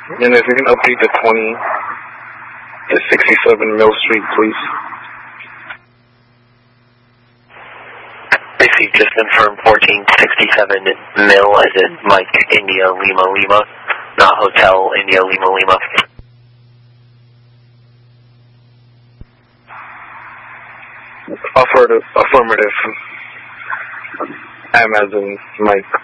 And if you can update the 20 to 67 Mill Street, please. If you just confirm 1467 Mill as in Mike India Lima Lima, not Hotel India Lima Lima. Affirmative. M as in Mike.